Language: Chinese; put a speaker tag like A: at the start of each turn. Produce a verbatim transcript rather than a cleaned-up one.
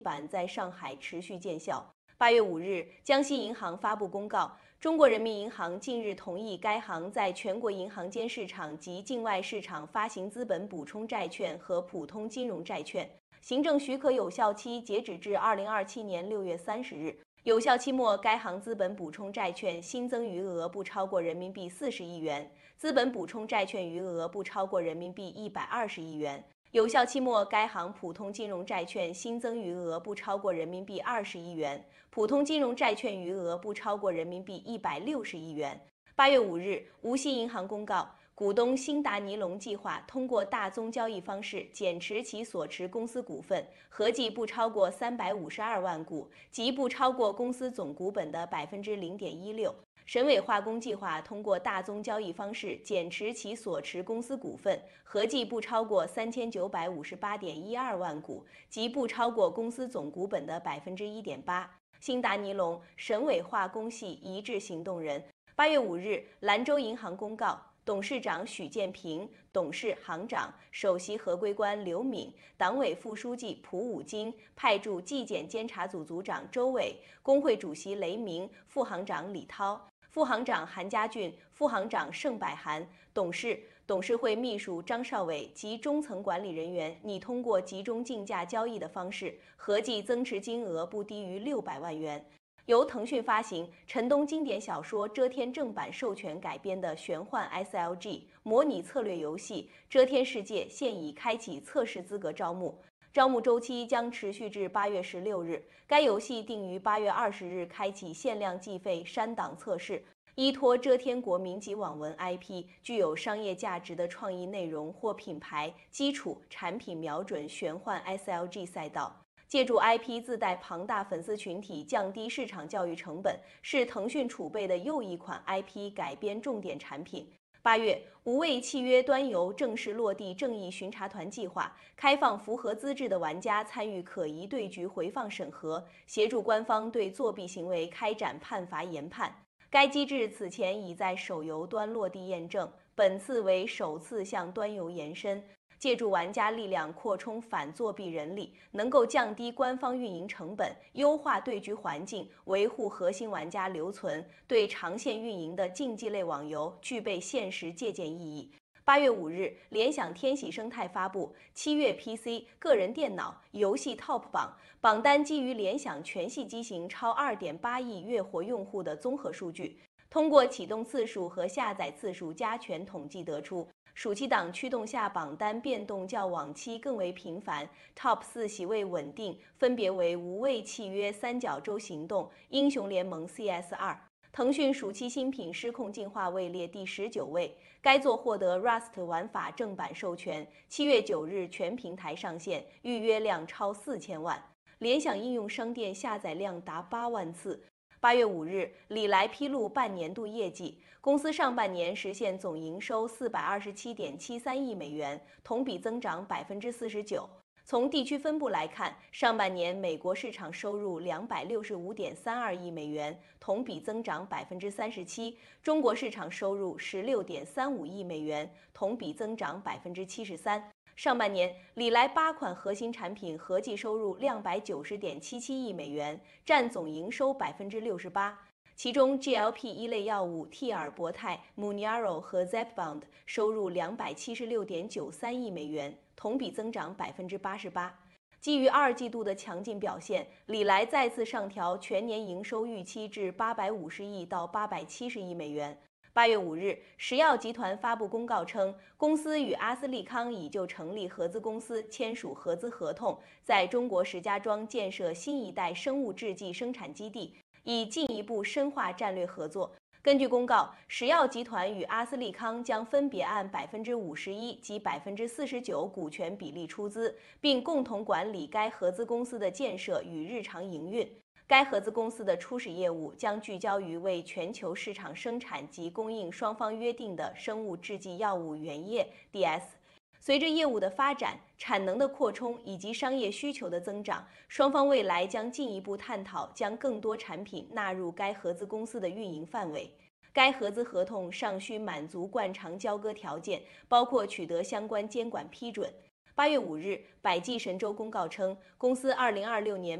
A: 板在上海持续见效。八月五日，江西银行发布公告，中国人民银行近日同意该行在全国银行间市场及境外市场发行资本补充债券和普通金融债券，行政许可有效期截止至二零二七年六月三十日。有效期末，该行资本补充债券新增余额不超过人民币四十亿元，资本补充债券余额不超过人民币一百二十亿元。有效期末，该行普通金融债券新增余额不超过人民币二十亿元，普通金融债券余额不超过人民币一百六十亿元。八月五日，无锡银行公告，股东新达尼龙计划通过大宗交易方式减持其所持公司股份，合计不超过三百五十二万股，即不超过公司总股本的百分之零点一六。沈伟化工计划通过大宗交易方式减持其所持公司股份，合计不超过三千九百五十八点一二万股，即不超过公司总股本的百分之一点八。新达尼龙、沈伟化工系一致行动人。八月五日，兰州银行公告，董事长许建平、董事、行长、首席合规官刘敏、党委副书记蒲武金派驻纪检监察组组长周伟、工会主席雷鸣、副行长李涛、副行长韩家俊、副行长盛百涵、董事、董事会秘书张少伟及中层管理人员拟通过集中竞价交易的方式，合计增持金额不低于六百万元。由腾讯发行、陈东经典小说《遮天》正版授权改编的玄幻 S L G 模拟策略游戏《遮天世界》现已开启测试资格招募，招募周期将持续至八月十六日。该游戏定于八月二十日开启限量计费删档测试。依托遮天国民级网文 I P， 具有商业价值的创意内容或品牌基础产品瞄准玄幻 S L G 赛道。借助 I P 自带庞大粉丝群体，降低市场教育成本，是腾讯储备的又一款 I P 改编重点产品。八月，无畏契约端游正式落地正义巡查团计划，开放符合资质的玩家参与可疑对局回放审核，协助官方对作弊行为开展判罚研判。该机制此前已在手游端落地验证，本次为首次向端游延伸。借助玩家力量扩充反作弊人力，能够降低官方运营成本，优化对局环境，维护核心玩家留存，对长线运营的竞技类网游具备现实借鉴意义。八月五日，联想天喜生态发布七月 P C、个人电脑、游戏 Top 榜，榜单基于联想全系机型超 二点八亿月活用户的综合数据，通过启动次数和下载次数加权统计得出。暑期档驱动下，榜单变动较往期更为频繁 ，Top 四席位稳定，分别为无畏契约、三角洲行动、英雄联盟 C S 二。腾讯暑期新品《失控进化》位列第十九位，该作获得 Rust 玩法正版授权，七月九日全平台上线，预约量超四千万，联想应用商店下载量达八万次。八月五日，李来披露半年度业绩，公司上半年实现总营收四百二十七点七三亿美元，同比增长百分之四十九。从地区分布来看，上半年美国市场收入两百六十五点三二亿美元，同比增长百分之三十七；中国市场收入十六点三五亿美元，同比增长百分之七十三。上半年，李来八款核心产品合计收入两百九十点七七亿美元，占总营收百分之六十八。其中 G L P 一类药物替尔博泰、Mounjaro 和 Zepbound 收入两百七十六点九三亿美元，同比增长百分之八十八。基于二季度的强劲表现，李来再次上调全年营收预期至八百五十亿到八百七十亿美元。八月五日，石药集团发布公告称，公司与阿斯利康已就成立合资公司签署合资合同，在中国石家庄建设新一代生物制剂生产基地，以进一步深化战略合作。根据公告，石药集团与阿斯利康将分别按百分之五十一及百分之四十九股权比例出资，并共同管理该合资公司的建设与日常营运。该合资公司的初始业务将聚焦于为全球市场生产及供应双方约定的生物制剂药物原液 D S。随着业务的发展、产能的扩充以及商业需求的增长，双方未来将进一步探讨将更多产品纳入该合资公司的运营范围。该合资合同尚需满足惯常交割条件，包括取得相关监管批准。 八月五日，百济神州公告称，公司二零二六年